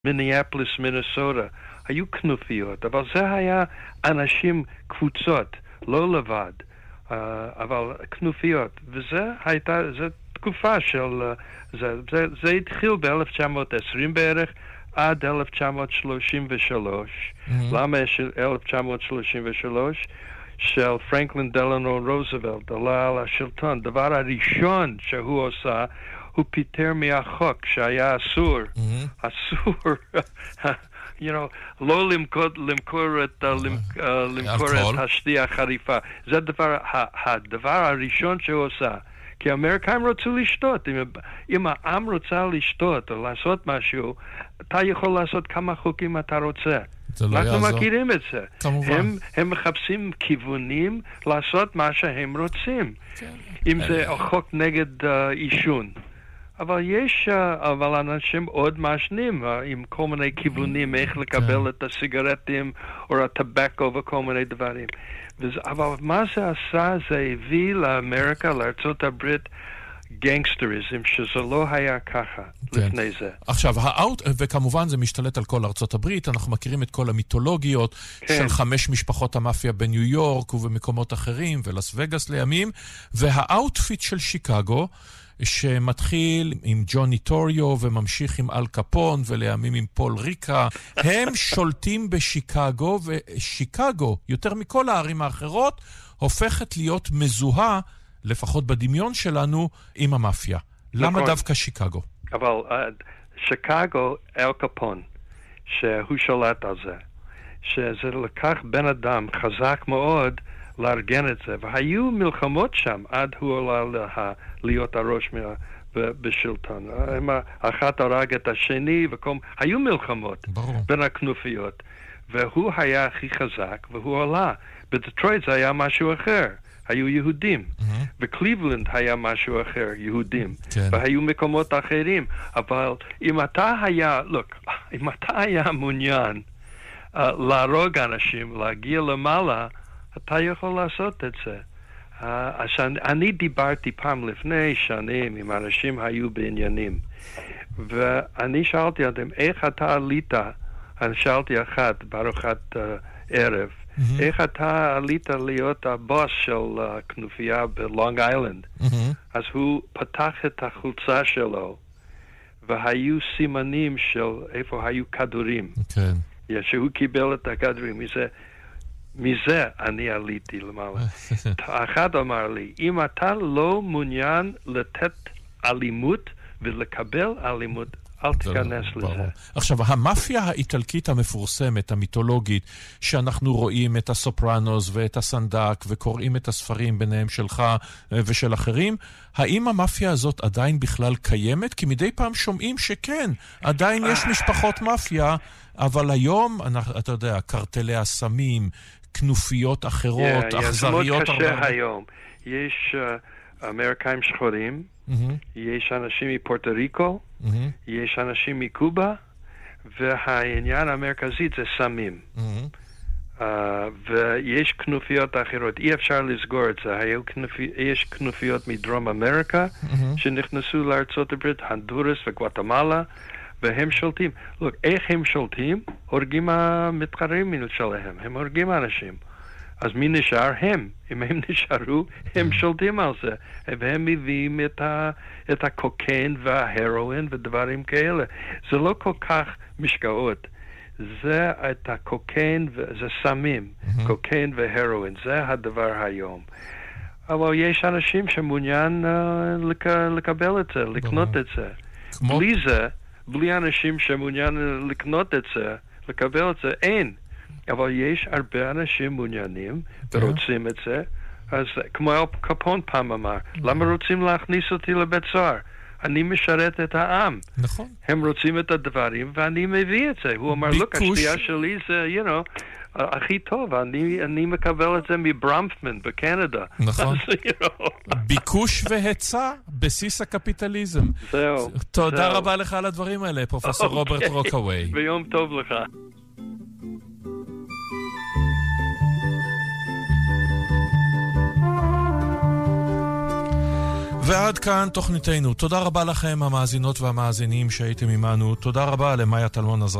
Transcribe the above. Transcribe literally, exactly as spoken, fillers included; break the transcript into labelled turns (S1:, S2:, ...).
S1: מיניאפוליס, מינסוטה, היו כנופיות, אבל זה היה אנשים, קבוצות, לא לבד, אבל כנופיות, וזה הייתה, זו תקופה של, זה, זה, זה התחיל ב-אלף תשע מאות ועשרים בערך, עד אלף תשע מאות שלושים ושלוש. Mm-hmm. למה יש אלף תשע מאות שלושים ושלוש? של פרנקלין דלאנו רוזוולט עלה על השלטון. דבר הראשון שהוא עושה, הוא פיטר מהחוק שהיה אסור. Mm-hmm. אסור, you know, לא למכור, למכור את, uh, למכור את השתייה החריפה. זה הדבר, הדבר הראשון שהוא עושה. כי האמריקאים רצו לשתות. אם, אם העם רוצה לשתות או לעשות משהו, אתה יכול לעשות כמה חוקים אתה רוצה.
S2: לא
S1: אנחנו
S2: יעזור.
S1: מכירים את זה.
S2: כמובן.
S1: הם, הם מחפשים כיוונים לעשות מה שהם רוצים.
S2: כן.
S1: אם זה חוק נגד uh, עישון. אבל יש, uh, אבל אנשים עוד מעשנים, uh, עם כל מיני כיוונים, איך לקבל את הסיגרטים, או הטבקו וכל מיני דברים. וזה, אבל מה זה עשה? זה הביא לאמריקה, לארצות הברית, גנגסטריזם, שזה לא היה ככה
S2: כן.
S1: לפני זה.
S2: עכשיו, האוט, וכמובן זה משתלט על כל ארצות הברית, אנחנו מכירים את כל המיתולוגיות כן. של חמש משפחות המאפיה בניו יורק ובמקומות אחרים, ולס וגאס לימים, והאוטפיט של שיקגו, שמתחיל עם ג'וני טוריו וממשיך עם אל קפון ולימים עם פול ריקה, הם שולטים בשיקגו, ושיקגו, יותר מכל הערים האחרות, הופכת להיות מזוהה, לפחות בדמיון שלנו, עם המאפיה. למה דווקא שיקגו?
S1: אבל uh, שיקגו, אל קפון, שהוא שולט על זה, שזה לקח בן אדם חזק מאוד לארגן את זה, והיו מלחמות שם עד הוא עולה לה, להיות הראש מה, בשלטון. אחת הרג את השני, וכל, היו מלחמות
S2: ברור.
S1: בין הכנופיות, והוא היה הכי חזק, והוא עלה. בדטרויט זה היה משהו אחר. היו יהודים, mm-hmm. וקליבלנד היה משהו אחר, יהודים,
S2: כן.
S1: והיו מקומות אחרים, אבל אם אתה היה, look, אם אתה היה מעוניין uh, להרוג אנשים, להגיע למעלה, אתה יכול לעשות את זה. Uh, שאני, אני דיברתי פעם לפני שנים עם אנשים היו בעניינים, ואני שאלתי אותם, איך אתה עלית, אני שאלתי אחת, בארוחת uh, ערב, Mm-hmm. איך אתה עלית להיות הבוס של uh, כנופיה בלונג איילנד? Mm-hmm. אז הוא פתח את החולצה שלו, והיו סימנים של איפה היו כדורים.
S2: כן.
S1: Okay. שהוא קיבל את הכדורים. מזה, מזה אני עליתי למעלה. אחד אמר לי, אם אתה לא מעוניין לתת אלימות ולקבל אלימות, אל תיכנס לזה.
S2: עכשיו, המאפיה האיטלקית המפורסמת, המיתולוגית, שאנחנו רואים את הסופרנוס ואת הסנדק, וקוראים את הספרים ביניהם שלך ושל אחרים, האם המאפיה הזאת עדיין בכלל קיימת? כי מדי פעם שומעים שכן, עדיין יש משפחות מאפיה, אבל היום, אתה יודע, קרטלי הסמים, כנופיות אחרות, אכזריות...
S1: זה מאוד קשה היום. יש אמריקאים שחורים, יש אנשים מפורטו ריקו, יש אנשים מקובה, והעניין המרכזי זה סמים. ויש כנופיות אחרות, אי אפשר לסגור את זה. יש כנופיות מדרום אמריקה שנכנסו לארצות הברית, הונדורס וגואטמלה, והם שולטים. לוק, איך הם שולטים? הורגים המתחרים שלהם, הם הורגים אנשים. אז מי נשאר? הם. אם הם נשארו, הם שולטים על זה. והם מביאים את, ה, את הקוקיין וההרואין ודברים כאלה. זה לא כל כך משקאות. זה את הקוקיין, זה סמים. Mm-hmm. קוקיין והרואין. זה הדבר היום. אבל יש אנשים שמעוניין uh, לק, לקבל את זה, לקנות mm-hmm. את זה. כמו... בלי זה, בלי אנשים שמעוניין לקנות את זה, לקבל את זה, אין. אבל יש הרבה אנשים מעוניינים ורוצים את זה, אז כמו אל קפון פעם אמר, למה רוצים להכניס אותי לבית סוהר? אני משרת את העם.
S2: נכון.
S1: הם רוצים את הדברים ואני מביא את זה. הוא אמר, לוק, השתייה שלי זה, you know, הכי טוב, אני, אני מקבל את זה מברמפמן בקנדה.
S2: נכון. ביקוש והיצע, בסיס הקפיטליזם.
S1: זהו.
S2: תודה רבה לך על הדברים האלה, פרופסור רוברט רוקאווי.
S1: ביום טוב לך.
S2: ועד כאן תוכניתנו. תודה רבה לכם המאזינות והמאזינים שהייתם עמנו. תודה רבה למאיה טלמון עזרא